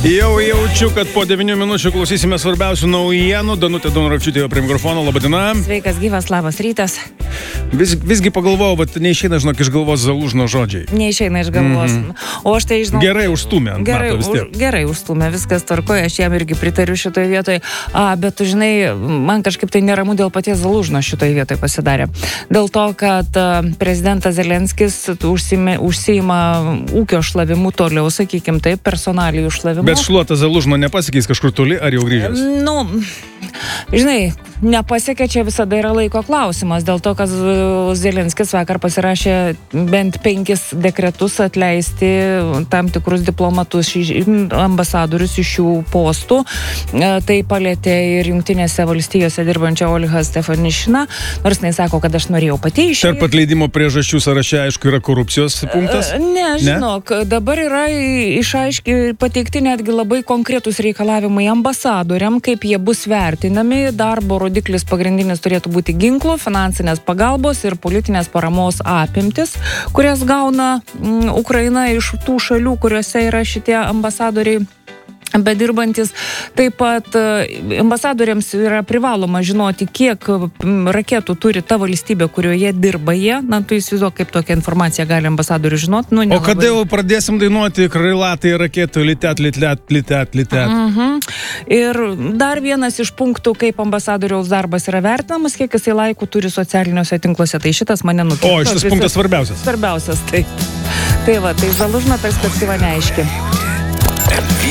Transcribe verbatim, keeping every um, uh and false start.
Jau jaučiu, kad po devynių minučių klausysime svarbiausių naujienų. Danutė Donoravčiūtė prie mikrofono, laba diena. Sveikas, gyvas, labas rytas. Vis, visgi pagalvojau, bet neišeina, žinok, iš galvos Zalužno žodžiai. Neišeina iš galvos. Mm -hmm. O aš tai žinau... Gerai užstumė ant gerai, mato vis tiek. Už, gerai užstumė, viskas tvarkoja, aš jam irgi pritariu šitoje vietoje. A, bet tu žinai, man kažkaip tai neramu dėl paties Zalužno šitoje vietoje pasidarė. Dėl to, kad a, prezidentas Zelenskis užsime, užsiima ūkio šlavimu toliau, sakykim taip, personalijų šlavimu. Bet šluota Zalužno nepasikeis kažkur toli, ar jau grįžęs? Nu, žinai, nepasiekė, čia visada yra laiko klausimas, dėl to, kad Zelenskis vakar pasirašė bent penkis dekretus atleisti tam tikrus diplomatus, ambasadorius iš šių postų. Tai palėtė ir Jungtinėse valstijose dirbančią Olgą Stefanišiną, nors jis sako, kad aš norėjau pati išeiti. Tarp atleidimo priežasčių sąraše, aišku, yra korupcijos punktas? Ne, žinok, ne? Dabar yra išaiškiai pateikti netgi labai konkretus reikalavimai ambasadoriam, kaip jie bus vertinami. Darbo rodiklis pagrindinis turėtų būti ginklų, finansinės pagalbos ir politinės paramos apimtis, kurias gauna m, Ukraina iš tų šalių, kuriuose yra šitie ambasadoriai bedirbantis. Taip pat ambasadoriams yra privaloma žinoti, kiek raketų turi ta valstybė, kurioje dirba jie. Na, tu įsivaizduok, kaip tokią informaciją gali ambasadorius žinoti. Nu, o kada jau pradėsim dainuoti krailatai raketų, litet, litet, litet, litet. Mhm. Ir dar vienas iš punktų, kaip ambasadoriaus darbas yra vertinamas, kiek jisai laikų turi socialiniuose tinkluose. Tai šitas mane nukirto. O, šitas punktas svarbiausias. Svarbiausias, tai. Tai va, tai Zalužno perspektyva neaiški.